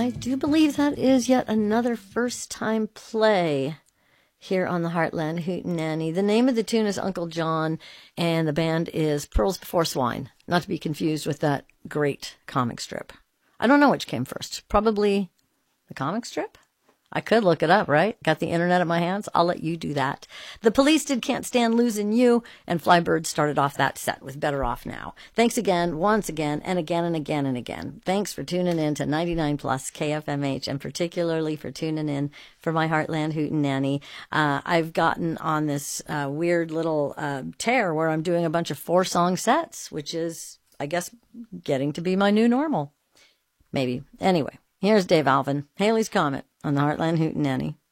I do believe that is yet another first-time play here on the Heartland Hootenanny. The name of the tune is Uncle John, and the band is Pearls Before Swine, not to be confused with that great comic strip. I don't know which came first. Probably the comic strip? I could look it up, right? Got the internet at my hands. I'll let you do that. The Police did Can't Stand Losing You, and Flybird started off that set with Better Off Now. Thanks again, once again, and again and again and again. Thanks for tuning in to 99 Plus KFMH, and particularly for tuning in for my Heartland Hootenanny. I've gotten on this weird little tear where I'm doing a bunch of 4-song sets, which is, I guess, getting to be my new normal. Maybe. Anyway, here's Dave Alvin, Haley's Comet, on the Heartland Hootenanny.